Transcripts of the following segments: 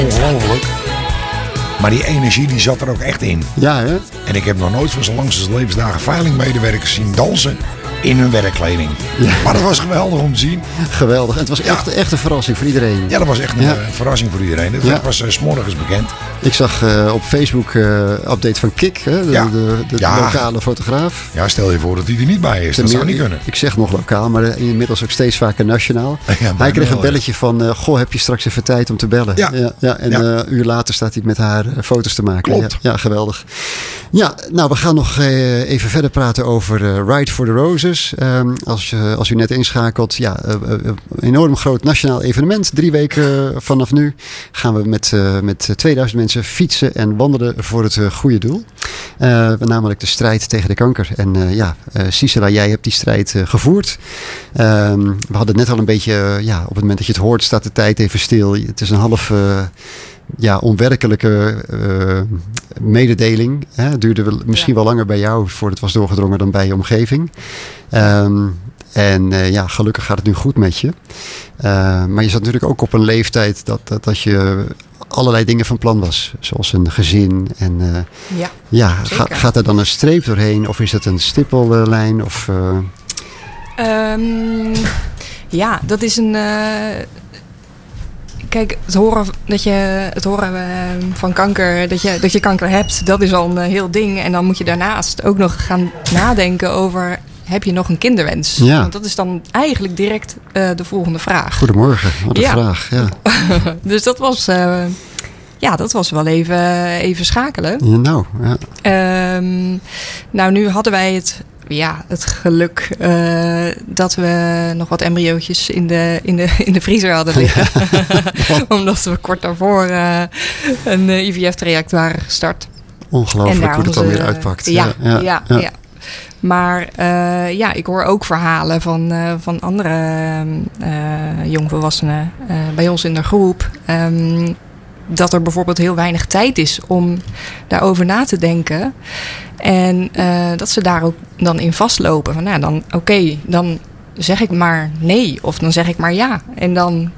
Ongelooflijk. Maar die energie die zat er ook echt in. Ja, hè? En ik heb nog nooit van zo lang als levensdagen veilingmedewerkers zien dansen in hun werkkleding. Ja. Maar dat was geweldig om te zien. Geweldig. En het was echt een verrassing voor iedereen. Ja, dat was echt een verrassing voor iedereen. Dat was 's morgens bekend. Ik zag op Facebook update van Kik, hè, de lokale fotograaf. Ja, stel je voor dat hij er niet bij is. Dat zou niet kunnen. Ik zeg nog lokaal, maar inmiddels ook steeds vaker nationaal. Ja, hij kreeg een belletje van, goh, heb je straks even tijd om te bellen? En een uur later staat hij met haar foto's te maken. Klopt. Ja, geweldig. Ja, nou, we gaan nog even verder praten over Ride for the Roses. Als u net inschakelt, een enorm groot nationaal evenement. 3 weken vanaf nu gaan we met 2000 mensen fietsen en wandelen voor het goede doel. Namelijk de strijd tegen de kanker. En Sisela, jij hebt die strijd gevoerd. We hadden het net al een beetje, op het moment dat je het hoort, staat de tijd even stil. Het is een half onwerkelijke mededeling. Het duurde misschien wel langer bij jou voordat het was doorgedrongen dan bij je omgeving. Gelukkig gaat het nu goed met je. Maar je zat natuurlijk ook op een leeftijd dat je allerlei dingen van plan was. Zoals een gezin. En gaat er dan een streep doorheen? Of is het een stippellijn? Dat is een... Kijk, het horen van kanker, dat je kanker hebt, dat is al een heel ding. En dan moet je daarnaast ook nog gaan nadenken over, heb je nog een kinderwens? Ja. Want dat is dan eigenlijk direct de volgende vraag. Goedemorgen, wat een vraag. Ja. Dus dat was wel even schakelen. Ja, nou, ja. Nu hadden wij het geluk dat we nog wat embryootjes in de vriezer hadden liggen. Omdat we kort daarvoor een IVF-traject waren gestart. Ongelooflijk hoe dat dan weer uitpakt. Ja. Maar ik hoor ook verhalen van andere jongvolwassenen bij ons in de groep. Dat er bijvoorbeeld heel weinig tijd is om daarover na te denken. En dat ze daar ook dan in vastlopen. Van, dan zeg ik maar nee. Of dan zeg ik maar ja. En dan...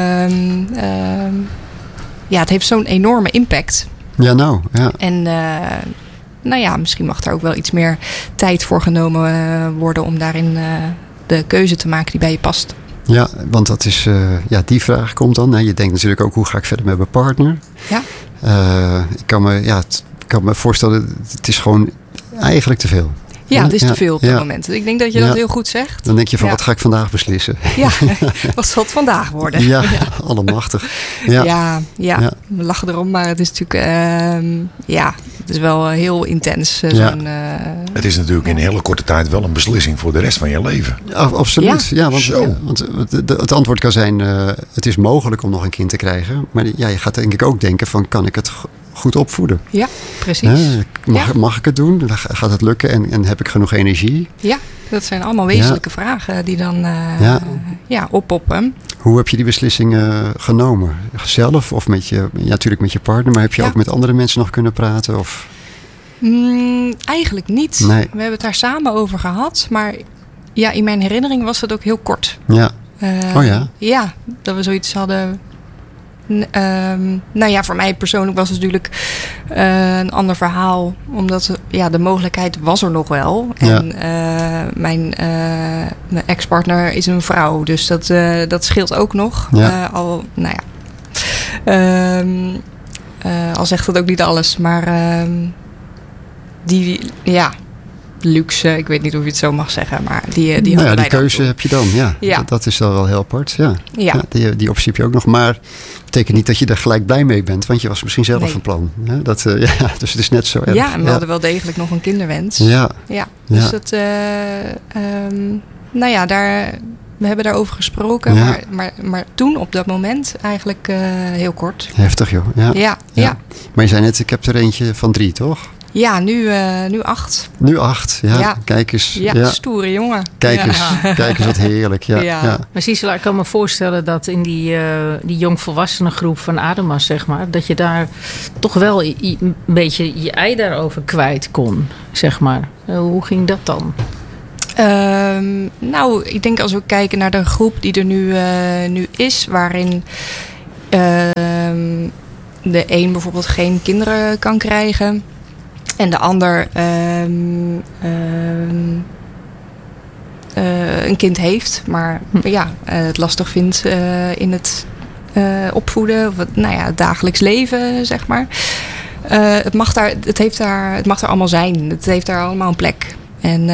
het heeft zo'n enorme impact. Ja, nou. Ja. En misschien mag er ook wel iets meer tijd voor genomen worden... om daarin de keuze te maken die bij je past. Ja, want dat is... die vraag komt dan. Je denkt natuurlijk ook, hoe ga ik verder met mijn partner? Ja. Ik kan me voorstellen, het is gewoon eigenlijk te veel. Ja, het is te veel op dit moment. Ik denk dat je dat heel goed zegt. Dan denk je van, wat ga ik vandaag beslissen? Ja, wat zal het vandaag worden? Ja, allemachtig. Ja. We lachen erom, maar het is natuurlijk... het is wel heel intens. Het is natuurlijk in een hele korte tijd wel een beslissing voor de rest van je leven. Absoluut. Ja, want het antwoord kan zijn, het is mogelijk om nog een kind te krijgen. Maar je gaat denk ik ook denken van, kan ik het goed opvoeden? Ja, precies. Mag ik het doen? Gaat het lukken? En heb ik genoeg energie? Ja, dat zijn allemaal wezenlijke vragen die dan oppoppen. Hoe heb je die beslissingen genomen? Zelf of natuurlijk met je partner, maar heb je ook met andere mensen nog kunnen praten? Of? Eigenlijk niet. Nee. We hebben het daar samen over gehad, maar in mijn herinnering was het ook heel kort. Ja. Ja, dat we zoiets hadden. Voor mij persoonlijk was het natuurlijk een ander verhaal. Omdat de mogelijkheid was er nog wel. En mijn ex-partner is een vrouw. Dus dat scheelt ook nog. Ja. Al zegt dat ook niet alles. Maar luxe, ik weet niet of je het zo mag zeggen, maar die keuze heb je dan, Dat is dan wel heel apart, die optie heb je ook nog, maar betekent niet dat je er gelijk blij mee bent, want je was misschien zelf van plan. Hè? Dus het is net zo erg. Ja, en we hadden wel degelijk nog een kinderwens. Dus dat, we hebben daarover gesproken, maar toen op dat moment eigenlijk heel kort. Heftig joh. Ja. Maar je zei net, ik heb er eentje van 3, toch? Ja, nu 8. Nu 8, ja. Kijk eens. Ja, stoere jongen. Kijk eens wat heerlijk. Ja. Maar Sisela, ik kan me voorstellen dat in die jongvolwassenen groep van Ademas, zeg maar, dat je daar toch wel een beetje je ei daarover kwijt kon, zeg maar. Hoe ging dat dan? Ik denk als we kijken naar de groep die er nu is, waarin de een bijvoorbeeld geen kinderen kan krijgen. En de ander een kind heeft. Maar het lastig vindt in het opvoeden. Het dagelijks leven, zeg maar. Het mag daar allemaal zijn. Het heeft daar allemaal een plek. En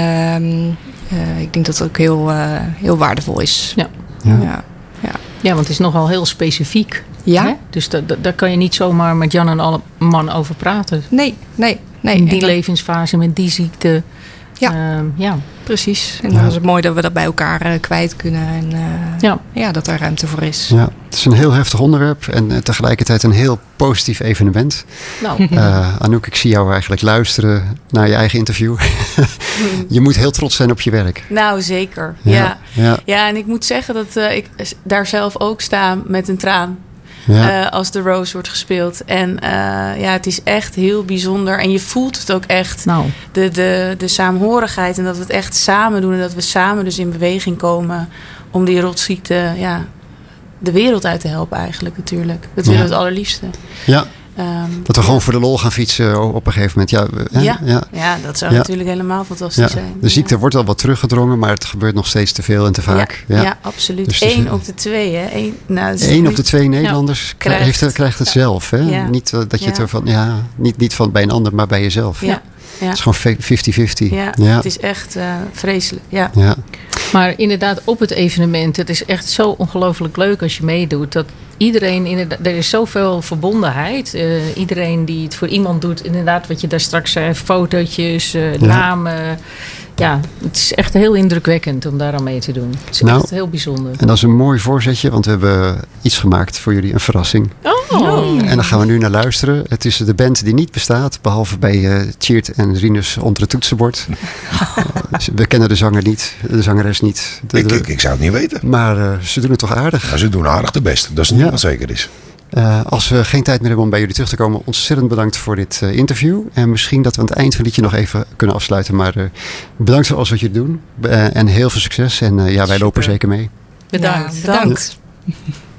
ik denk dat het ook heel waardevol is. Ja, want het is nogal heel specifiek. Ja. Hè? Dus daar kan je niet zomaar met Jan en Alleman over praten. Nee. In die levensfase met die ziekte. Ja, precies. En dan is het mooi dat we dat bij elkaar kwijt kunnen. En dat er ruimte voor is. Ja, het is een heel heftig onderwerp. En tegelijkertijd een heel positief evenement. Nou. Anouk, ik zie jou eigenlijk luisteren naar je eigen interview. Je moet heel trots zijn op je werk. Nou, zeker. Ja. Ja, en ik moet zeggen dat ik daar zelf ook sta met een traan. Als de Rose wordt gespeeld. En het is echt heel bijzonder. En je voelt het ook echt. Nou. De saamhorigheid. En dat we het echt samen doen. En dat we samen dus in beweging komen. Om die rotziekte de wereld uit te helpen eigenlijk natuurlijk. Dat willen we het allerliefste. Ja. Dat we gewoon voor de lol gaan fietsen op een gegeven moment. Ja, dat zou natuurlijk helemaal fantastisch zijn. De ziekte wordt al wat teruggedrongen, maar het gebeurt nog steeds te veel en te vaak. Ja, absoluut. Dus 1 op de 2, hè? 1 op de 2 Nederlanders krijgt het zelf. Hè? Ja. Niet dat je het ervan, niet van bij een ander, maar bij jezelf. Ja. Het is gewoon 50-50. Ja, het is echt vreselijk. Ja. Maar inderdaad, op het evenement, het is echt zo ongelooflijk leuk als je meedoet. Dat iedereen, er is zoveel verbondenheid. Iedereen die het voor iemand doet, inderdaad, wat je daar straks zei, fotootjes, namen. Ja, het is echt heel indrukwekkend om daar aan mee te doen. Het is echt heel bijzonder. En dat is een mooi voorzetje, want we hebben iets gemaakt voor jullie, een verrassing. En daar gaan we nu naar luisteren. Het is de band die niet bestaat, behalve bij Tjeerd en Rinus onder het toetsenbord. We kennen de zanger niet, de zangeres niet. Ik zou het niet weten. Maar ze doen het toch aardig? Ja, ze doen aardig de beste, dat is niet wat zeker is. Als we geen tijd meer hebben om bij jullie terug te komen, ontzettend bedankt voor dit interview. En misschien dat we aan het eind van het liedje nog even kunnen afsluiten. Maar bedankt voor alles wat jullie doen. En heel veel succes. En wij lopen zeker mee. Bedankt. Ja, bedankt.